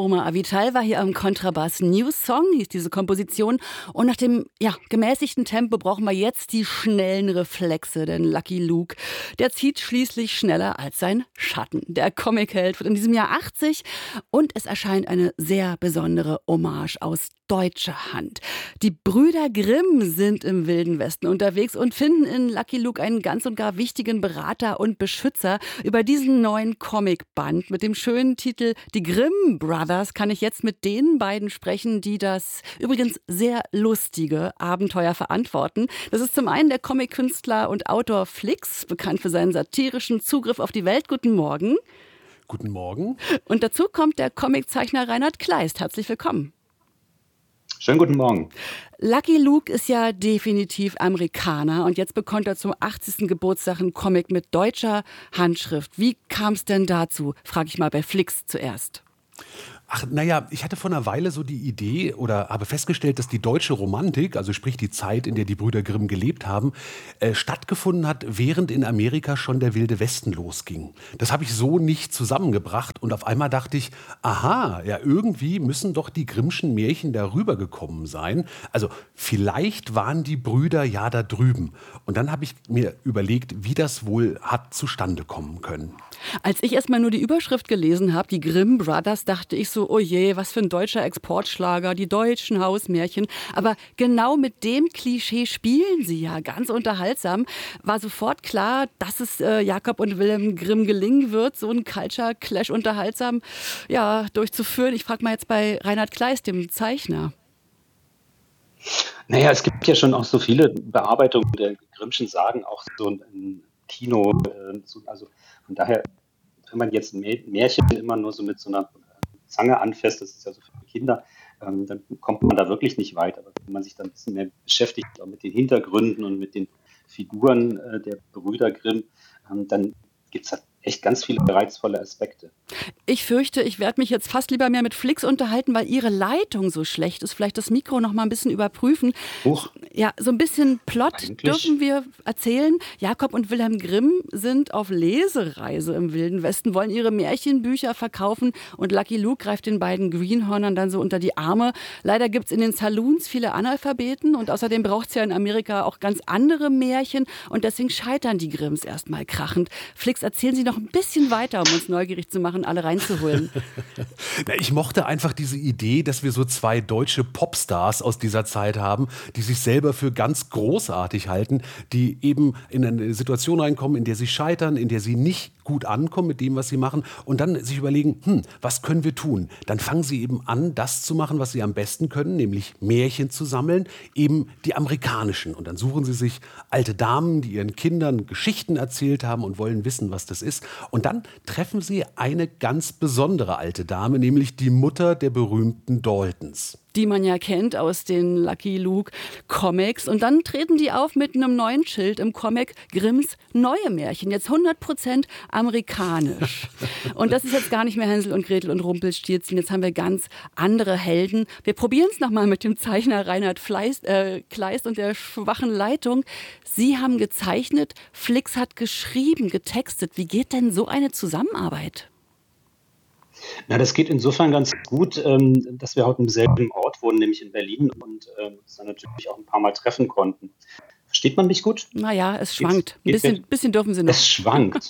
Oma Avital war hier am Kontrabass. New Song hieß diese Komposition. Und nach dem gemäßigten Tempo brauchen wir jetzt die schnellen Reflexe. Denn Lucky Luke, der zieht schließlich schneller als sein Schatten. Der Comicheld wird in diesem Jahr 80 und es erscheint eine sehr besondere Hommage aus deutscher Hand. Die Brüder Grimm sind im Wilden Westen unterwegs und finden in Lucky Luke einen ganz und gar wichtigen Berater und Beschützer. Über diesen neuen Comicband mit dem schönen Titel Die Grimm Brothers kann ich jetzt mit den beiden sprechen, die das übrigens sehr lustige Abenteuer verantworten. Das ist zum einen der Comic-Künstler und Autor Flix, bekannt für seinen satirischen Zugriff auf die Welt. Guten Morgen. Guten Morgen. Und dazu kommt der Comiczeichner Reinhard Kleist. Herzlich willkommen. Schönen guten Morgen. Lucky Luke ist ja definitiv Amerikaner und jetzt bekommt er zum 80. Geburtstag einen Comic mit deutscher Handschrift. Wie kam es denn dazu? Frage ich mal bei Flix zuerst. Ach, naja, ich hatte vor einer Weile so die Idee oder habe festgestellt, dass die deutsche Romantik, also sprich die Zeit, in der die Brüder Grimm gelebt haben, stattgefunden hat, während in Amerika schon der Wilde Westen losging. Das habe ich so nicht zusammengebracht und auf einmal dachte ich, aha, ja irgendwie müssen doch die Grimmschen Märchen darüber gekommen sein. Also vielleicht waren die Brüder ja da drüben. Und dann habe ich mir überlegt, wie das wohl hat zustande kommen können. Als ich erstmal nur die Überschrift gelesen habe, die Grimm Brothers, dachte ich so, oh je, was für ein deutscher Exportschlager, die deutschen Hausmärchen. Aber genau mit dem Klischee spielen sie ja, ganz unterhaltsam. War sofort klar, dass es Jakob und Wilhelm Grimm gelingen wird, so einen Culture Clash unterhaltsam durchzuführen. Ich frage mal jetzt bei Reinhard Kleist, dem Zeichner. Naja, es gibt ja schon auch so viele Bearbeitungen der Grimmschen Sagen, auch so ein Kino. Also von daher, wenn man jetzt ein Märchen immer nur so mit so einer Zange anfasst, das ist ja so für Kinder, dann kommt man da wirklich nicht weit. Aber wenn man sich dann ein bisschen mehr beschäftigt, auch mit den Hintergründen und mit den Figuren der Brüder Grimm, dann gibt es da echt ganz viele reizvolle Aspekte. Ich fürchte, ich werde mich jetzt fast lieber mehr mit Flix unterhalten, weil Ihre Leitung so schlecht ist. Vielleicht das Mikro noch mal ein bisschen überprüfen. Ja, so ein bisschen Plot dürfen wir erzählen. Jakob und Wilhelm Grimm sind auf Lesereise im Wilden Westen, wollen ihre Märchenbücher verkaufen und Lucky Luke greift den beiden Greenhornern dann so unter die Arme. Leider gibt es in den Saloons viele Analphabeten und außerdem braucht es ja in Amerika auch ganz andere Märchen und deswegen scheitern die Grimms erstmal krachend. Flix, erzählen Sie noch ein bisschen weiter, um uns neugierig zu machen, alle reinzuholen. Ich mochte einfach diese Idee, dass wir so zwei deutsche Popstars aus dieser Zeit haben, die sich selber für ganz großartig halten, die eben in eine Situation reinkommen, in der sie scheitern, in der sie nicht gut ankommen mit dem, was sie machen und dann sich überlegen, was können wir tun? Dann fangen sie eben an, das zu machen, was sie am besten können, nämlich Märchen zu sammeln, eben die amerikanischen. Und dann suchen sie sich alte Damen, die ihren Kindern Geschichten erzählt haben und wollen wissen, was das ist. Und dann treffen sie eine ganz besondere alte Dame, nämlich die Mutter der berühmten Daltons. Die man ja kennt aus den Lucky Luke Comics. Und dann treten die auf mit einem neuen Schild im Comic Grimms neue Märchen. Jetzt 100% amerikanisch. Und das ist jetzt gar nicht mehr Hänsel und Gretel und Rumpelstilzchen. Jetzt haben wir ganz andere Helden. Wir probieren es nochmal mit dem Zeichner Reinhard Kleist und der schwachen Leitung. Sie haben gezeichnet, Flix hat geschrieben, getextet. Wie geht denn so eine Zusammenarbeit? Na, das geht insofern ganz gut, dass wir heute im selben Ort wohnen, nämlich in Berlin und uns dann natürlich auch ein paar Mal treffen konnten. Versteht man mich gut? Naja, es schwankt. Ein bisschen dürfen Sie noch. Es schwankt.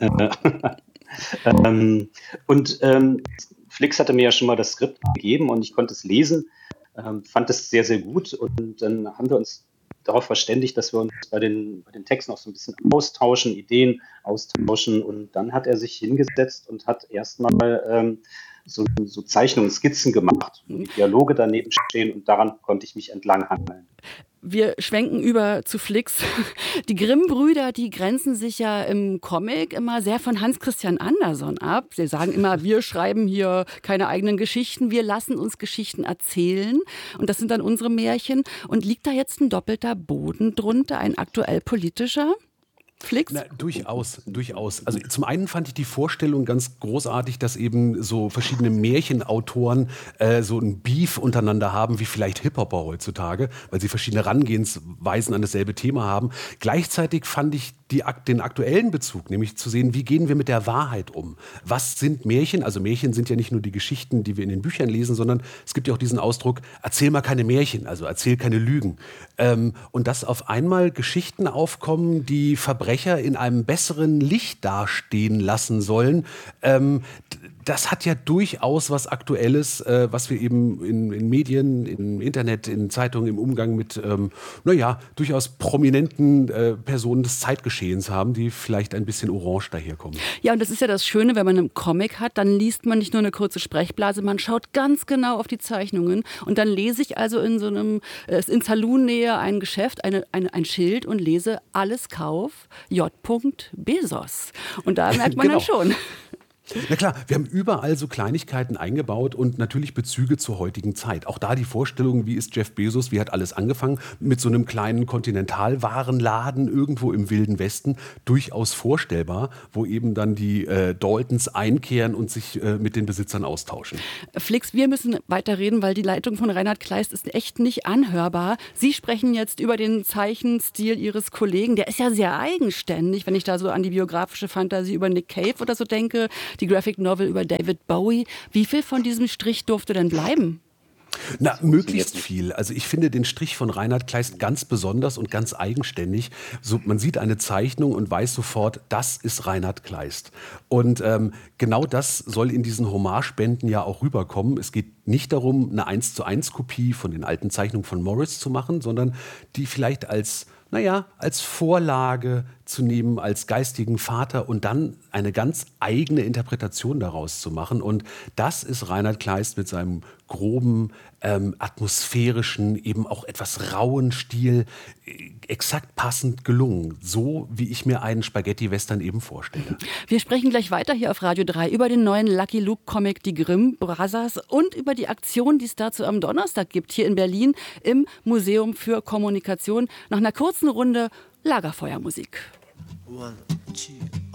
Und Flix hatte mir ja schon mal das Skript gegeben und ich konnte es lesen, fand es sehr, sehr gut und dann haben wir uns darauf verständigt, dass wir uns bei den Texten auch so ein bisschen austauschen, Ideen austauschen und dann hat er sich hingesetzt und hat erstmal so Zeichnungen, Skizzen gemacht, wo die Dialoge daneben stehen und daran konnte ich mich entlanghangeln. Wir schwenken über zu Flix. Die Grimm-Brüder, die grenzen sich ja im Comic immer sehr von Hans Christian Andersen ab. Sie sagen immer, wir schreiben hier keine eigenen Geschichten, wir lassen uns Geschichten erzählen. Und das sind dann unsere Märchen. Und liegt da jetzt ein doppelter Boden drunter, ein aktuell politischer? Flix? Na, durchaus, durchaus. Also zum einen fand ich die Vorstellung ganz großartig, dass eben so verschiedene Märchenautoren so ein Beef untereinander haben, wie vielleicht Hip-Hopper heutzutage, weil sie verschiedene Herangehensweisen an dasselbe Thema haben. Gleichzeitig fand ich den aktuellen Bezug, nämlich zu sehen, wie gehen wir mit der Wahrheit um? Was sind Märchen? Also Märchen sind ja nicht nur die Geschichten, die wir in den Büchern lesen, sondern es gibt ja auch diesen Ausdruck, erzähl mal keine Märchen, also erzähl keine Lügen. Und dass auf einmal Geschichten aufkommen, die Verbrecher in einem besseren Licht dastehen lassen sollen, das hat ja durchaus was Aktuelles, was wir eben in Medien, im Internet, in Zeitungen, im Umgang mit, durchaus prominenten Personen des Zeitgeschehens haben, die vielleicht ein bisschen orange daherkommen. Ja, und das ist ja das Schöne, wenn man einen Comic hat, dann liest man nicht nur eine kurze Sprechblase, man schaut ganz genau auf die Zeichnungen und dann lese ich also in so einem, in Saloonnähe ein Geschäft, ein Schild und lese alles Kauf J. Bezos. Und da merkt man dann schon. Na klar, wir haben überall so Kleinigkeiten eingebaut und natürlich Bezüge zur heutigen Zeit. Auch da die Vorstellung, wie ist Jeff Bezos, wie hat alles angefangen, mit so einem kleinen Kontinentalwarenladen irgendwo im Wilden Westen, durchaus vorstellbar, wo eben dann die Daltons einkehren und sich mit den Besitzern austauschen. Flix, wir müssen weiterreden, weil die Leitung von Reinhard Kleist ist echt nicht anhörbar. Sie sprechen jetzt über den Zeichenstil Ihres Kollegen. Der ist ja sehr eigenständig, wenn ich da so an die biografische Fantasie über Nick Cave oder so denke. Die Graphic Novel über David Bowie. Wie viel von diesem Strich durfte denn bleiben? Na, möglichst viel. Also ich finde den Strich von Reinhard Kleist ganz besonders und ganz eigenständig. So, man sieht eine Zeichnung und weiß sofort, das ist Reinhard Kleist. Und genau das soll in diesen Hommagebänden ja auch rüberkommen. Es geht nicht darum, eine 1:1 Kopie von den alten Zeichnungen von Morris zu machen, sondern die vielleicht als Vorlage zu nehmen, als geistigen Vater und dann eine ganz eigene Interpretation daraus zu machen. Und das ist Reinhard Kleist mit seinem groben, atmosphärischen, eben auch etwas rauen Stil exakt passend gelungen. So, wie ich mir einen Spaghetti-Western eben vorstelle. Wir sprechen gleich weiter hier auf Radio 3 über den neuen Lucky Luke-Comic Die Grimm Brothers und über die Aktion, die es dazu am Donnerstag gibt, hier in Berlin im Museum für Kommunikation. Nach einer kurzen Runde Lagerfeuermusik. 1, 2